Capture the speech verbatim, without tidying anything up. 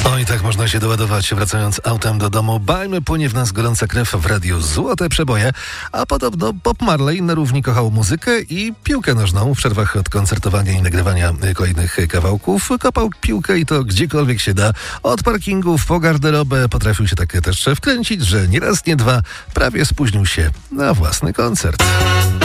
O i tak można się doładować, wracając autem do domu. Bajmy, płynie w nas gorąca krew w radiu Złote Przeboje. A podobno Bob Marley na równi kochał muzykę i piłkę nożną. W przerwach od koncertowania i nagrywania kolejnych kawałków kopał piłkę i to gdziekolwiek się da. Od parkingów po garderobę potrafił się tak też wkręcić, że nie raz, nie dwa prawie spóźnił się na własny koncert.